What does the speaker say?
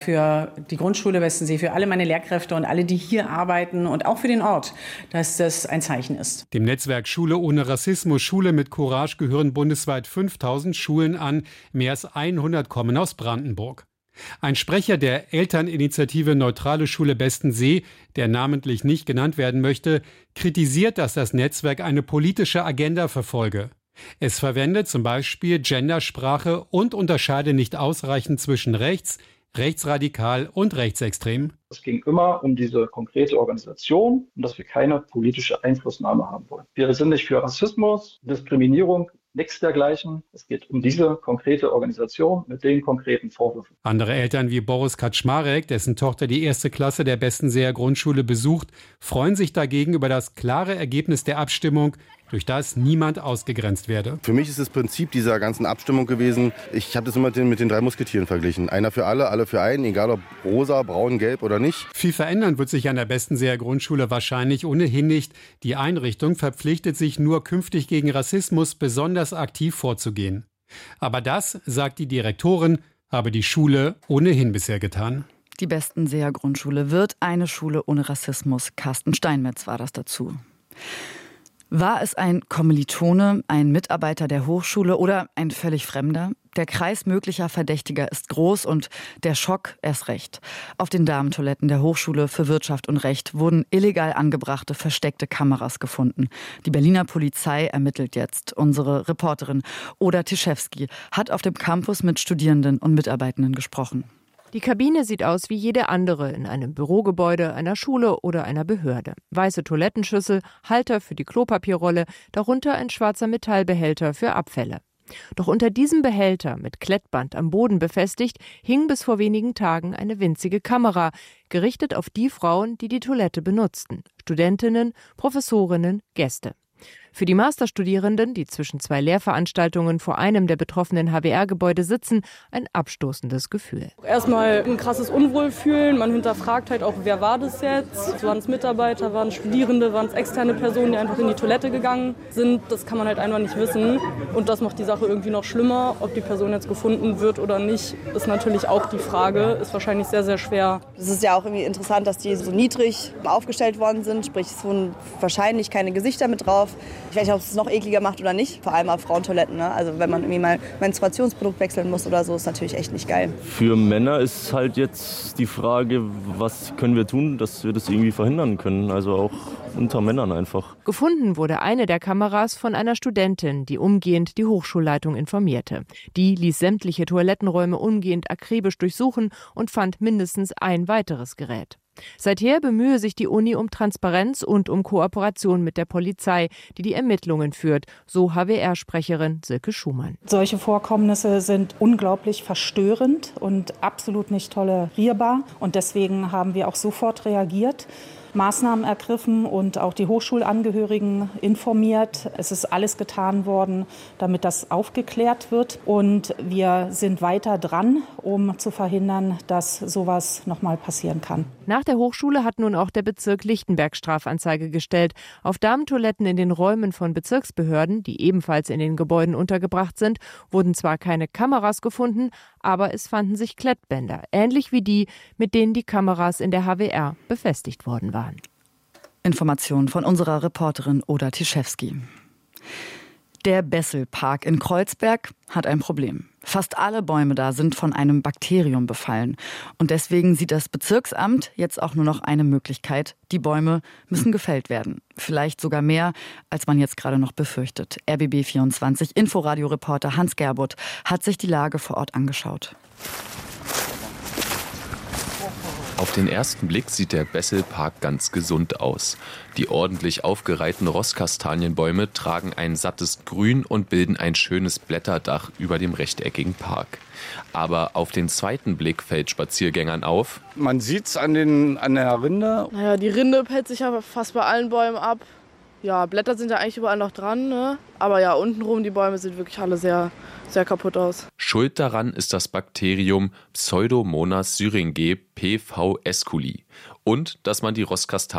für die Grundschule Westensee, für alle meine Lehrkräfte und alle, die hier arbeiten und auch für den Ort, dass das ein Zeichen ist. Dem Netzwerk Schule ohne Rassismus, Schule mit Courage gehören bundesweit 5000 Schulen an. Mehr als 100 kommen aus Brandenburg. Ein Sprecher der Elterninitiative Neutrale Schule Bestensee, der namentlich nicht genannt werden möchte, kritisiert, dass das Netzwerk eine politische Agenda verfolge. Es verwendet zum Beispiel Gendersprache und unterscheide nicht ausreichend zwischen rechts, rechtsradikal und rechtsextrem. Es ging immer um diese konkrete Organisation und dass wir keine politische Einflussnahme haben wollen. Wir sind nicht für Rassismus, Diskriminierung, nichts dergleichen. Es geht um diese konkrete Organisation mit den konkreten Vorwürfen. Andere Eltern wie Boris Kaczmarek, dessen Tochter die 1. Klasse der Bestenseer Grundschule besucht, freuen sich dagegen über das klare Ergebnis der Abstimmung, durch das niemand ausgegrenzt werde. Für mich ist das Prinzip dieser ganzen Abstimmung gewesen, ich habe das immer mit den 3 Musketieren verglichen. Einer für alle für einen, egal ob rosa, braun, gelb oder nicht. Viel verändern wird sich an der Bestenseer Grundschule wahrscheinlich ohnehin nicht. Die Einrichtung verpflichtet sich nur künftig gegen Rassismus besonders aktiv vorzugehen. Aber das, sagt die Direktorin, habe die Schule ohnehin bisher getan. Die Bestenseer Grundschule wird eine Schule ohne Rassismus. Carsten Steinmetz war das dazu. War es ein Kommilitone, ein Mitarbeiter der Hochschule oder ein völlig Fremder? Der Kreis möglicher Verdächtiger ist groß und der Schock erst recht. Auf den Damentoiletten der Hochschule für Wirtschaft und Recht wurden illegal angebrachte versteckte Kameras gefunden. Die Berliner Polizei ermittelt jetzt. Unsere Reporterin Oda Tischewski hat auf dem Campus mit Studierenden und Mitarbeitenden gesprochen. Die Kabine sieht aus wie jede andere in einem Bürogebäude, einer Schule oder einer Behörde. Weiße Toilettenschüssel, Halter für die Klopapierrolle, darunter ein schwarzer Metallbehälter für Abfälle. Doch unter diesem Behälter, mit Klettband am Boden befestigt, hing bis vor wenigen Tagen eine winzige Kamera, gerichtet auf die Frauen, die die Toilette benutzten. Studentinnen, Professorinnen, Gäste. Für die Masterstudierenden, die zwischen 2 Lehrveranstaltungen vor einem der betroffenen HWR-Gebäude sitzen, ein abstoßendes Gefühl. Erstmal ein krasses Unwohlfühlen. Man hinterfragt halt auch, wer war das jetzt? Waren es Mitarbeiter, waren es Studierende, waren es externe Personen, die einfach in die Toilette gegangen sind? Das kann man halt einfach nicht wissen. Und das macht die Sache irgendwie noch schlimmer. Ob die Person jetzt gefunden wird oder nicht, ist natürlich auch die Frage. Ist wahrscheinlich sehr, sehr schwer. Es ist ja auch irgendwie interessant, dass die so niedrig aufgestellt worden sind. Sprich, es wurden wahrscheinlich keine Gesichter mit drauf. Ich weiß nicht, ob es noch ekliger macht oder nicht, vor allem auf Frauentoiletten. Ne? Also wenn man irgendwie mal Menstruationsprodukt wechseln muss oder so, ist natürlich echt nicht geil. Für Männer ist halt jetzt die Frage, was können wir tun, dass wir das irgendwie verhindern können, also auch unter Männern einfach. Gefunden wurde eine der Kameras von einer Studentin, die umgehend die Hochschulleitung informierte. Die ließ sämtliche Toilettenräume umgehend akribisch durchsuchen und fand mindestens ein weiteres Gerät. Seither bemühe sich die Uni um Transparenz und um Kooperation mit der Polizei, die die Ermittlungen führt, so HWR-Sprecherin Silke Schumann. Solche Vorkommnisse sind unglaublich verstörend und absolut nicht tolerierbar. Und deswegen haben wir auch sofort reagiert, Maßnahmen ergriffen und auch die Hochschulangehörigen informiert. Es ist alles getan worden, damit das aufgeklärt wird. Und wir sind weiter dran, um zu verhindern, dass sowas nochmal passieren kann. Nach der Hochschule hat nun auch der Bezirk Lichtenberg Strafanzeige gestellt. Auf Damentoiletten in den Räumen von Bezirksbehörden, die ebenfalls in den Gebäuden untergebracht sind, wurden zwar keine Kameras gefunden, aber es fanden sich Klettbänder, ähnlich wie die, mit denen die Kameras in der HWR befestigt worden waren. Informationen von unserer Reporterin Oda Tischewski. Der Bessel-Park in Kreuzberg hat ein Problem. Fast alle Bäume da sind von einem Bakterium befallen. Und deswegen sieht das Bezirksamt jetzt auch nur noch eine Möglichkeit. Die Bäume müssen gefällt werden. Vielleicht sogar mehr, als man jetzt gerade noch befürchtet. RBB24 Inforadio-Reporter Hans Gerbutt hat sich die Lage vor Ort angeschaut. Auf den ersten Blick sieht der Bessel-Park ganz gesund aus. Die ordentlich aufgereihten Rosskastanienbäume tragen ein sattes Grün und bilden ein schönes Blätterdach über dem rechteckigen Park. Aber auf den zweiten Blick fällt Spaziergängern auf: Man sieht's an der Rinde. Naja, die Rinde pellt sich ja fast bei allen Bäumen ab. Ja, Blätter sind ja eigentlich überall noch dran, ne? Aber ja, untenrum, die Bäume sehen wirklich alle sehr, sehr kaputt aus. Schuld daran ist das Bakterium Pseudomonas syringae PV esculi und dass man die Rosskastanien